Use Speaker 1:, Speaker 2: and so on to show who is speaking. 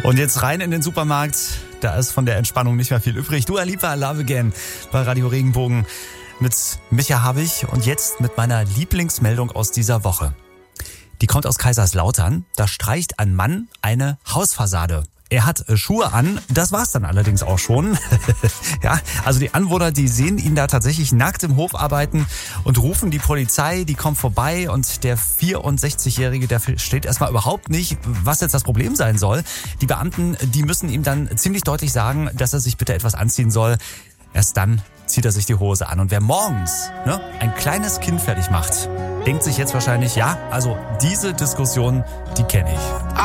Speaker 1: Und jetzt rein in den Supermarkt. Da ist von der Entspannung nicht mehr viel übrig. Dua Lipa, Love Again bei Radio Regenbogen mit Micha Habich. Und jetzt mit meiner Lieblingsmeldung aus dieser Woche. Die kommt aus Kaiserslautern. Da streicht ein Mann eine Hausfassade. Er hat Schuhe an, das war's dann allerdings auch schon. Ja, also die Anwohner, die sehen ihn da tatsächlich nackt im Hof arbeiten und rufen die Polizei, die kommt vorbei und der 64-Jährige, der versteht erstmal überhaupt nicht, was jetzt das Problem sein soll. Die Beamten, die müssen ihm dann ziemlich deutlich sagen, dass er sich bitte etwas anziehen soll. Erst dann zieht er sich die Hose an. Und wer morgens ein kleines Kind fertig macht, denkt sich jetzt wahrscheinlich, ja, also diese Diskussion, die kenne ich.